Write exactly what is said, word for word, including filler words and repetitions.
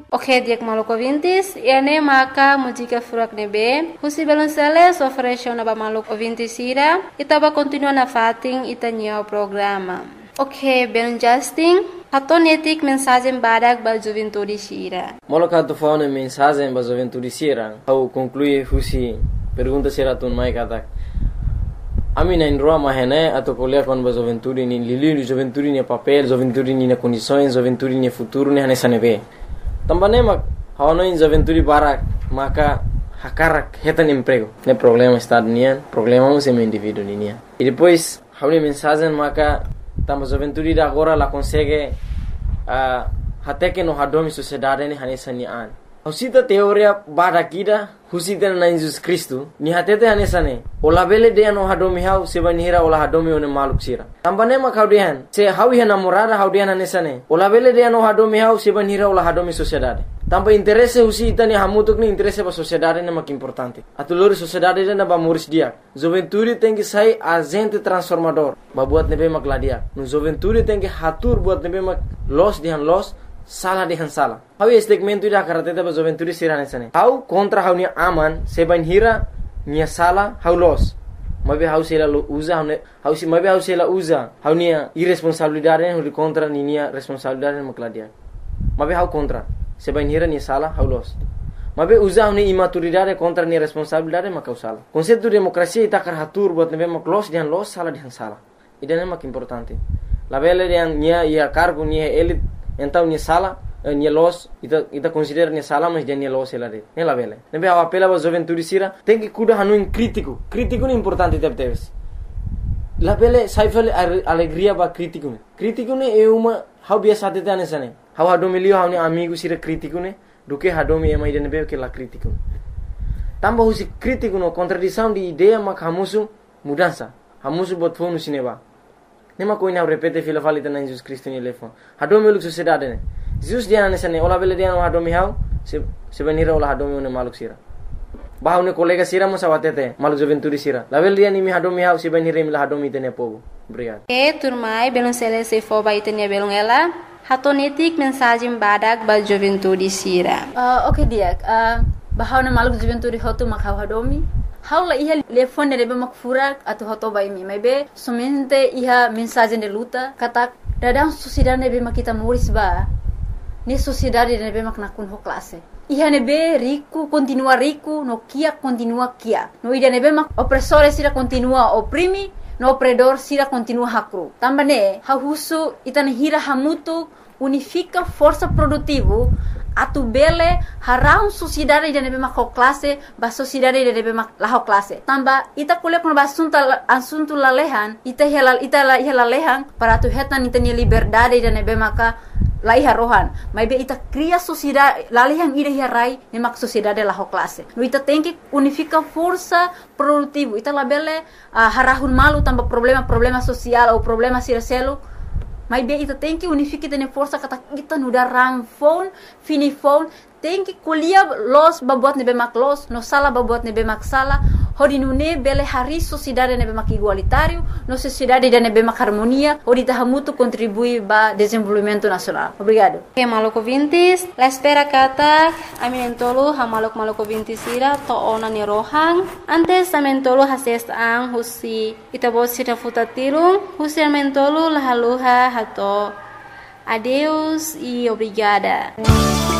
Ok, diak maluco ouvintes, e ane maka música furak nebe, husi balonceles ofereceu na ba maluco ouvintes ira, itaba continua na fating itanya o programa. Ok, bem Justin, hatonetik mensagem badak ba juventude sira. Moloka tu fauna mensagem ba juventude sira, au conclui husi pergunta sira tun mai katak. Ami na indroa mahene atau kuliah kon ba juventude ni lili juventude ni papel, juventude ni na condições, juventude ni futuro ni hanesa nebe. Também mak hawano in juventude barak maka hakarak hetan emprego. Ne problema estado nian, problema um semi indivíduo nian. E depois hawni mensagem maka tamba juventude da agora la consegue uh, até que no hadomi sociedade ni hanesa nian. Husita teoria barakida husita na Jesus Cristo ni hatete hanesa ne. Ola bele de no hadomi hau seba nihira ola hadomi one maluk sira. Tambane mak haudian se hawi hana morada haudian hanesa ne. Ola bele de no hadomi hau seba nihira ola hadomi sociedade. Tamba interesse husita ni hamutuk ni interesse ba sociedade ne mak importante. Atulori sociedade na ba muris dia. Juventude tem que sair agente transformador. Ba buat nebe mak ladia. No juventude tem que hatur buat nebe mak los dihan los salah dihan salah. Hau segmento ida karate ba juventude sirane sane. Hau contra hau ni aman seban hira nia salah hau los. Mabe hau sela usa hau hau si mabe hau sela usa hau nia irresponsabilidade hau contra ni nia responsabilidade makladia. Mabe hau contra seban hira nia salah hau los. Mabe usa hau ni imaturidade contra nia responsabilidade makau salah. Konsep demokrasia ita kar hatur buat nebe mak los dihan los salah dihan salah. Idane mak importante. La bele dihan nia ia cargo nia elit então nia sala nia los ita ita considera nia sala mas dia nia los ela de ela vele nebe a apela ba juventude sira tem que cuida hanu in crítico crítico é importante deve teves la vele saifale alegria ba crítico crítico ne é uma how biasa tete anesane how hadomilio how ni amigo sira crítico ne do que hadomi é mais de nebe que la crítico tamba husi crítico no contradição de ideia mak hamusu mudança hamusu bot fonu sineba nema ko ina repete fila falita na Jesus Cristo ni lefo hadomi luk sociedade ne Jesus dia na sane ola bele dia no hadomi hau se se venira ola hadomi ne maluk sira bahau ne kolega sira mo sawatete maluk juventude sira la bele dia ni mi hadomi hau se venira mi la hadomi tene povo obrigado e turmai belon sele se fo ba itenia belon ela hatonetik mensagem badak ba juventude sira uh, okay dia uh, bahau ne maluk juventude hotu makau hadomi Haula iha telefone de mak furak atau hoto bai mi maybe somente iha mensagem de luta kata dadang sociedade be mak kita muris ba ni sociedade de be mak nakun ho classe iha ne be rico continua rico no kia continua kia no ida ne be mak opressore sira continua oprimi no opredor sira continua hakru tambane ha husu itane hira hamutu unifica força produtivo atu bele harau sociedade de nebe mak classe ba sociedade de nebe mak la classe tamba ita kule kon ba sunta asunto la lehan ita helal ita la ihla lehan para tu hetan itani liberdade de nebe maka la iha rohan mai be ita cria sociedade la lehan ida hirai ne mak sociedade la classe no ita tem que unifica força produtivo ita la bele uh, harahun malu tamba problema problema social ou problema sircelo Mas bem, ita tem que unificar tene força kata kita nuda rang phone, fini phone, tem que kuliah los babuat nebe mak los, no sala babuat nebe mak sala, hodi nune bele hari sociedade nebe mak igualitário, no sociedade de nebe mak harmonia, hodi tahamutu contribui ba desenvolvimento nacional. Obrigado. Okay, maloko vintis, la espera kata, aminentolo ha malok maloko vintis ira to ona ni rohang, antes amentolo hases ang husi itabot sita futatilung, husi amentolo lahaluha hato. Adeus e obrigada.